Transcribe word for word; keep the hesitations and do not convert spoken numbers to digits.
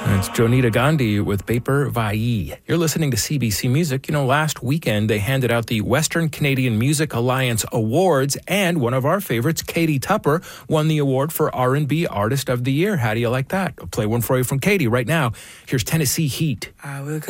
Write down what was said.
And it's Jonita Gandhi with Paper Vai. You're listening to C B C Music. You know, last weekend they handed out the Western Canadian Music Alliance Awards, and one of our favorites, Katie Tupper, won the award for R and B Artist of the Year. How do you like that? I'll play one for you from Katie right now. Here's Tennessee Heat. I will